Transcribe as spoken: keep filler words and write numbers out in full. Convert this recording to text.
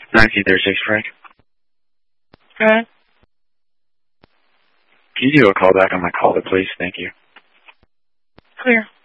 nineteen thirty-six, Frank. Okay. Can you do a call back on my caller, please? Thank you. Clear.